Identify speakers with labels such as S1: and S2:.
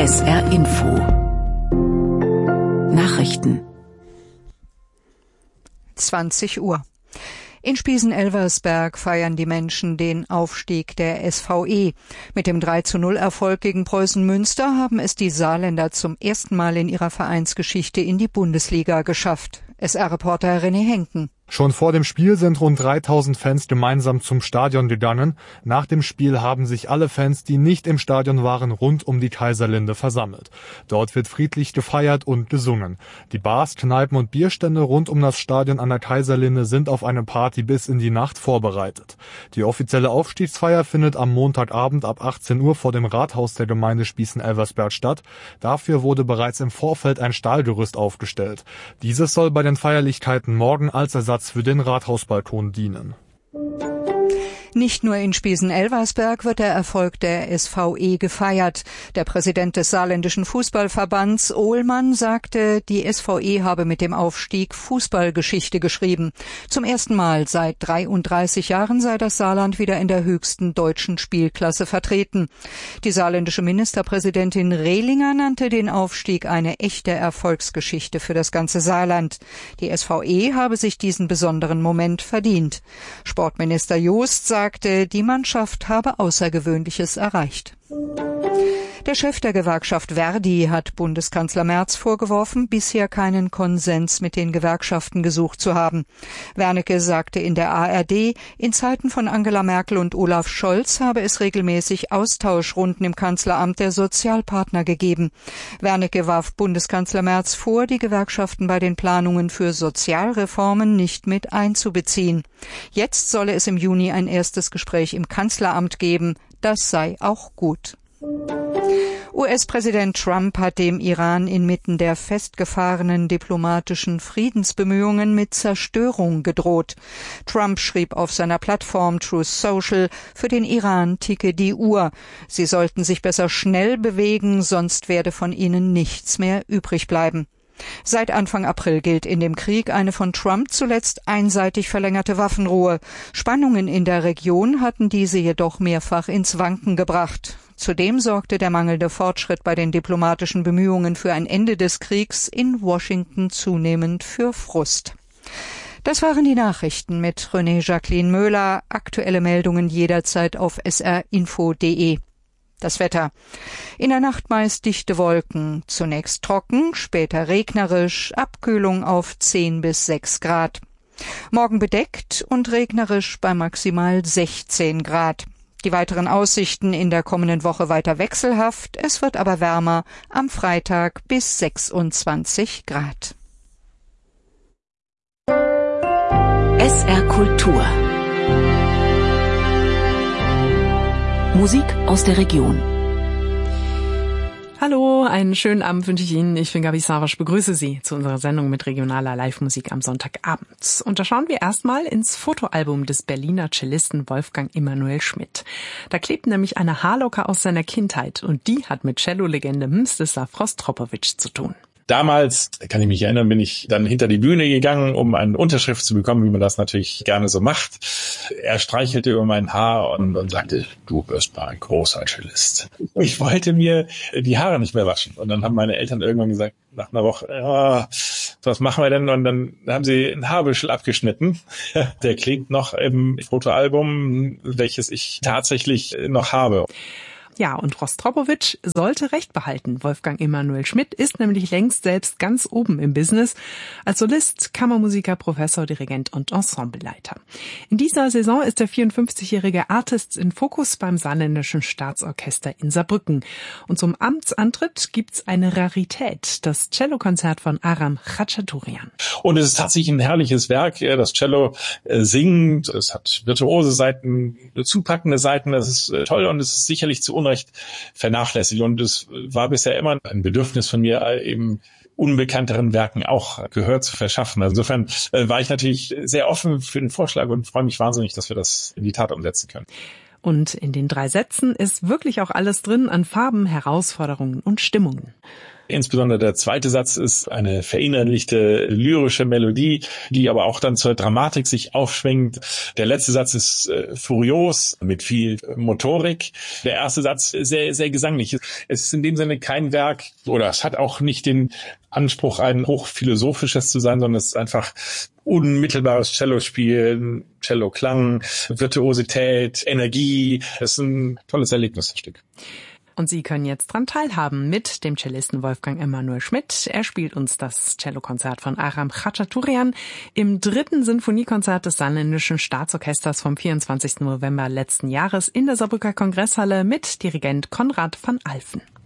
S1: SR Info Nachrichten 20 Uhr. In Spiesen-Elversberg feiern die Menschen den Aufstieg der SVE. Mit dem 3:0-Erfolg gegen Preußen Münster haben es die Saarländer zum ersten Mal in ihrer Vereinsgeschichte in die Bundesliga geschafft. SR-Reporter René Henken.
S2: Schon vor dem Spiel sind rund 3000 Fans gemeinsam zum Stadion gegangen. Nach dem Spiel haben sich alle Fans, die nicht im Stadion waren, rund um die Kaiserlinde versammelt. Dort wird friedlich gefeiert und gesungen. Die Bars, Kneipen und Bierstände rund um das Stadion an der Kaiserlinde sind auf eine Party bis in die Nacht vorbereitet. Die offizielle Aufstiegsfeier findet am Montagabend ab 18 Uhr vor dem Rathaus der Gemeinde Spiesen-Elversberg statt. Dafür wurde bereits im Vorfeld ein Stahlgerüst aufgestellt. Dieses soll bei den Feierlichkeiten morgen als Ersatz für den Rathausbalkon dienen.
S1: Nicht nur in Spiesen-Elversberg wird der Erfolg der SVE gefeiert. Der Präsident des saarländischen Fußballverbands, Ohlmann, sagte, die SVE habe mit dem Aufstieg Fußballgeschichte geschrieben. Zum ersten Mal seit 33 Jahren sei das Saarland wieder in der höchsten deutschen Spielklasse vertreten. Die saarländische Ministerpräsidentin Rehlinger nannte den Aufstieg eine echte Erfolgsgeschichte für das ganze Saarland. Die SVE habe sich diesen besonderen Moment verdient. Sportminister Jost sagte, die Mannschaft habe Außergewöhnliches erreicht. Der Chef der Gewerkschaft Verdi hat Bundeskanzler Merz vorgeworfen, bisher keinen Konsens mit den Gewerkschaften gesucht zu haben. Wernicke sagte in der ARD, in Zeiten von Angela Merkel und Olaf Scholz habe es regelmäßig Austauschrunden im Kanzleramt der Sozialpartner gegeben. Wernicke warf Bundeskanzler Merz vor, die Gewerkschaften bei den Planungen für Sozialreformen nicht mit einzubeziehen. Jetzt solle es im Juni ein erstes Gespräch im Kanzleramt geben. Das sei auch gut. US-Präsident Trump hat dem Iran inmitten der festgefahrenen diplomatischen Friedensbemühungen mit Zerstörung gedroht. Trump schrieb auf seiner Plattform Truth Social, für den Iran ticke die Uhr. Sie sollten sich besser schnell bewegen, sonst werde von ihnen nichts mehr übrig bleiben. Seit Anfang April gilt in dem Krieg eine von Trump zuletzt einseitig verlängerte Waffenruhe. Spannungen in der Region hatten diese jedoch mehrfach ins Wanken gebracht. Zudem sorgte der mangelnde Fortschritt bei den diplomatischen Bemühungen für ein Ende des Kriegs in Washington zunehmend für Frust. Das waren die Nachrichten mit René Jacqueline Möhler. Aktuelle Meldungen jederzeit auf srinfo.de. Das Wetter. In der Nacht meist dichte Wolken. Zunächst trocken, später regnerisch, Abkühlung auf 10 bis 6 Grad. Morgen bedeckt und regnerisch bei maximal 16 Grad. Die weiteren Aussichten in der kommenden Woche weiter wechselhaft. Es wird aber wärmer, am Freitag bis 26 Grad.
S3: SR Kultur. Musik aus der Region.
S4: Hallo, einen schönen Abend wünsche ich Ihnen. Ich bin Gabi Savasch, begrüße Sie zu unserer Sendung mit regionaler Live-Musik am Sonntagabend. Und da schauen wir erstmal ins Fotoalbum des Berliner Cellisten Wolfgang Emanuel Schmidt. Da klebt nämlich eine Haarlocke aus seiner Kindheit und die hat mit Cello-Legende Mstislav Rostropowitsch zu tun.
S5: Damals, kann ich mich erinnern, bin ich dann hinter die Bühne gegangen, um eine Unterschrift zu bekommen, wie man das natürlich gerne so macht. Er streichelte über mein Haar und sagte, du wirst mal ein großer Cellist. Ich wollte mir die Haare nicht mehr waschen. Und dann haben meine Eltern irgendwann gesagt, nach einer Woche, was machen wir denn? Und dann haben sie einen Haarbüschel abgeschnitten. Der klingt noch im Fotoalbum, welches ich tatsächlich noch habe.
S4: Ja, und Rostropowitsch sollte Recht behalten. Wolfgang Emanuel Schmidt ist nämlich längst selbst ganz oben im Business. Als Solist, Kammermusiker, Professor, Dirigent und Ensembleleiter. In dieser Saison ist der 54-jährige Artists in Fokus beim Saarländischen Staatsorchester in Saarbrücken. Und zum Amtsantritt gibt's eine Rarität, das Cellokonzert von Aram Khachaturian.
S5: Und es ist tatsächlich ein herrliches Werk. Das Cello singt, es hat virtuose Seiten, zupackende Seiten, das ist toll und es ist sicherlich zu Unrecht vernachlässigt. Und es war bisher immer ein Bedürfnis von mir, eben unbekannteren Werken auch Gehör zu verschaffen. Also insofern war ich natürlich sehr offen für den Vorschlag und freue mich wahnsinnig, dass wir das in die Tat umsetzen können.
S4: Und in den 3 Sätzen ist wirklich auch alles drin an Farben, Herausforderungen und Stimmungen.
S5: Insbesondere der zweite Satz ist eine verinnerlichte lyrische Melodie, die aber auch dann zur Dramatik sich aufschwingt. Der letzte Satz ist furios mit viel Motorik. Der erste Satz sehr, sehr gesanglich. Es ist in dem Sinne kein Werk, oder es hat auch nicht den Anspruch, ein hochphilosophisches zu sein, sondern es ist einfach unmittelbares Cellospiel, Celloklang, Virtuosität, Energie. Es ist ein tolles Erlebnis, das Stück.
S4: Und Sie können jetzt dran teilhaben mit dem Cellisten Wolfgang Emanuel Schmidt. Er spielt uns das Cellokonzert von Aram Khachaturian im 3. Sinfoniekonzert des Saarländischen Staatsorchesters vom 24. November letzten Jahres in der Saarbrücker Kongresshalle mit Dirigent Konrad van Alphen.